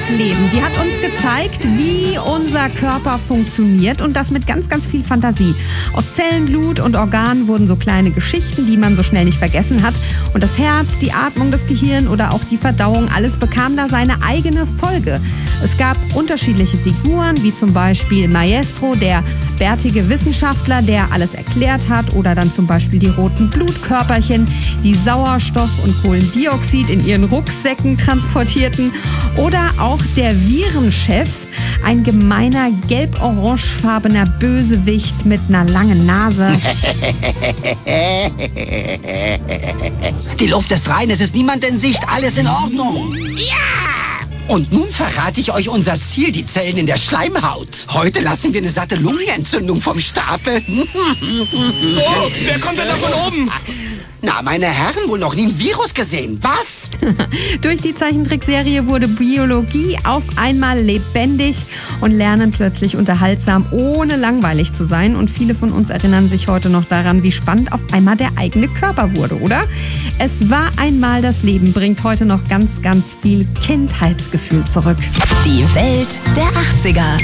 Leben, die hat uns gezeigt, wie unser Körper funktioniert und das mit ganz, ganz viel Fantasie. Aus Zellen, Blut und Organen wurden so kleine Geschichten, die man so schnell nicht vergessen hat. Und das Herz, die Atmung, das Gehirn oder auch die Verdauung, alles bekam da seine eigene Folge. Es gab unterschiedliche Figuren, wie zum Beispiel Maestro, der bärtige Wissenschaftler, der alles erklärt hat, oder dann zum Beispiel die roten Blutkörperchen, die Sauerstoff und Kohlendioxid in ihren Rucksäcken transportierten, oder auch der Virenchef, ein gemeiner gelb-orangefarbener Bösewicht mit einer langen Nase. Die Luft ist rein, es ist niemand in Sicht, alles in Ordnung. Ja! Und nun verrate ich euch unser Ziel, die Zellen in der Schleimhaut. Heute lassen wir eine satte Lungenentzündung vom Stapel. Oh, wer kommt denn da von oben? Na, meine Herren, wohl noch nie ein Virus gesehen. Was? Durch die Zeichentrickserie wurde Biologie auf einmal lebendig und Lernen plötzlich unterhaltsam, ohne langweilig zu sein. Und viele von uns erinnern sich heute noch daran, wie spannend auf einmal der eigene Körper wurde, oder? Es war einmal das Leben, bringt heute noch ganz, ganz viel Kindheitsgefühl zurück. Die Welt der 80er.